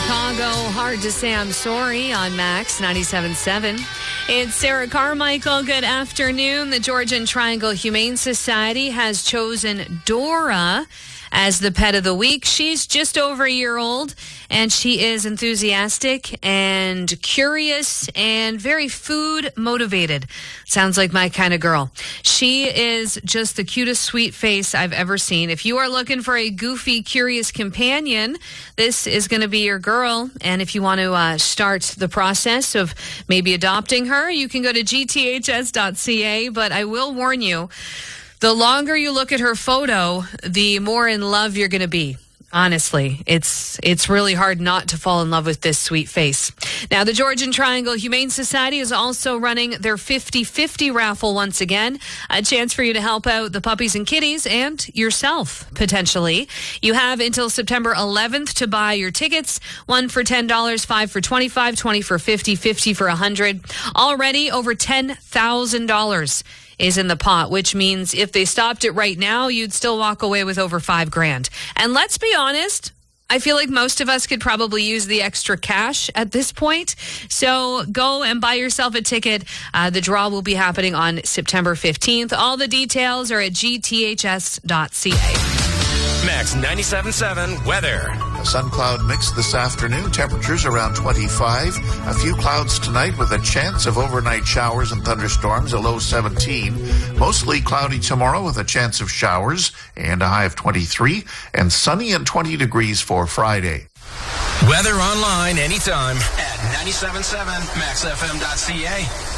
Chicago, Hard to Say I'm Sorry on Max 97.7. It's Sarah Carmichael. Good afternoon. The Georgian Triangle Humane Society has chosen Dora as the pet of the week. She's just over a year old, and she is enthusiastic and curious and very food motivated. Sounds like my kind of girl. She is just the cutest sweet face I've ever seen. If you are looking for a goofy, curious companion, this is going to be your girl. And if you want to start the process of maybe adopting her, you can go to gths.ca. But I will warn you, the longer you look at her photo, the more in love you're going to be. Honestly, it's really hard not to fall in love with this sweet face. Now, the Georgian Triangle Humane Society is also running their 50-50 raffle once again. A chance for you to help out the puppies and kitties and yourself, potentially. You have until September 11th to buy your tickets. One for $10, $5 for $25, $20 for $50, $50 for $100. Already over $10,000 is in the pot, which means if they stopped it right now, you'd still walk away with over $5,000. And let's be honest, I feel like most of us could probably use the extra cash at this point. So go and buy yourself a ticket. The draw will be happening on September 15th. All the details are at gths.ca. Max 97.7 weather. A sun-cloud mix this afternoon. Temperatures around 25. A few clouds tonight with a chance of overnight showers and thunderstorms, a low 17. Mostly cloudy tomorrow with a chance of showers and a high of 23. And sunny and 20 degrees for Friday. Weather online anytime at 97.7maxfm.ca.